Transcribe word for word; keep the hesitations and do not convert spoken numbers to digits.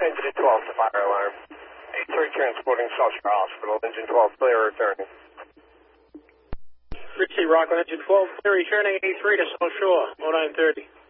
Engine twelve to fire alarm. eight three transporting South Shore Hospital. Engine twelve clear returning. three C Rockland, Engine twelve, clear returning eight three to South Shore, oh nine thirty.